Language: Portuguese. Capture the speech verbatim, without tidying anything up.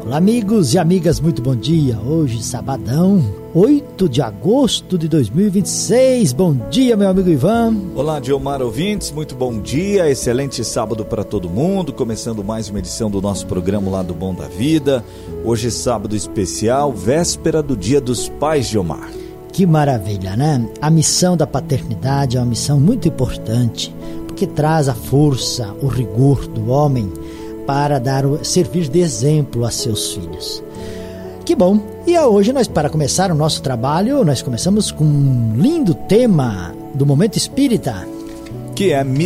Olá, amigos e amigas, muito bom dia. Hoje, sabadão, oito de agosto de dois mil e vinte e seis. Bom dia, meu amigo Ivan. Olá, Diomar ouvintes, muito bom dia. Excelente sábado para todo mundo. Começando mais uma edição do nosso programa lá do Bom da Vida. Hoje, sábado especial, véspera do Dia dos Pais, Diomar. Que maravilha, né? A missão da paternidade é uma missão muito importante, porque traz a força, o rigor do homem para dar, servir de exemplo a seus filhos. Que bom! E hoje, nós, para começar o nosso trabalho, nós começamos com um lindo tema do Momento Espírita, que é